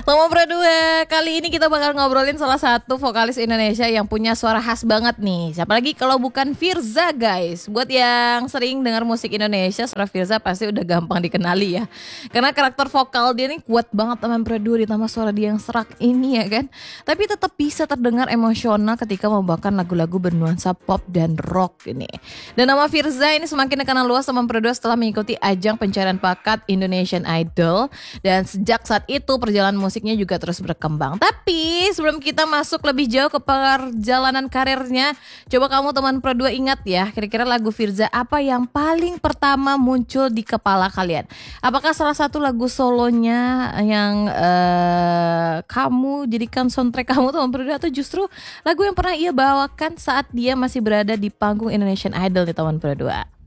Tomo Pro 2, kali ini kita bakal ngobrolin salah satu vokalis Indonesia yang punya suara khas banget nih. Siapa lagi kalau bukan Firza, guys. Buat yang sering dengar musik Indonesia, suara Firza pasti udah gampang dikenali ya. Karena karakter vokal dia nih kuat banget teman Pro 2, ditambah suara dia yang serak ini ya kan. Tapi tetap bisa terdengar emosional ketika membawakan lagu-lagu bernuansa pop dan rock ini. Dan nama Firza ini semakin dikenal luas teman Pro 2 setelah mengikuti ajang pencarian bakat Indonesian Idol. Dan sejak saat itu perjalanan musiknya juga terus berkembang. Tapi sebelum kita masuk lebih jauh ke perjalanan karirnya, coba kamu teman Pro 2 ingat ya, kira-kira lagu Firza apa yang paling pertama muncul di kepala kalian? Apakah salah satu lagu solonya yang kamu jadikan soundtrack kamu teman Pro 2, atau justru lagu yang pernah ia bawakan saat dia masih berada di panggung Indonesian Idol nih teman Pro 2?